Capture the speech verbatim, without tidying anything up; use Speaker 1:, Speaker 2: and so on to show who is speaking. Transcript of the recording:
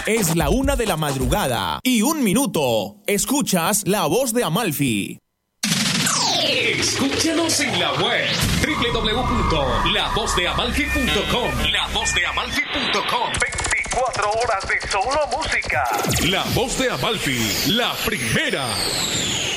Speaker 1: Es la una de la madrugada y un minuto. Escuchas La Voz de Amalfi.
Speaker 2: Escúchanos en la web doble u doble u doble u punto la voz de amalfi punto com. la voz de amalfi punto com.
Speaker 3: veinticuatro horas de solo música.
Speaker 2: La Voz de Amalfi, la primera.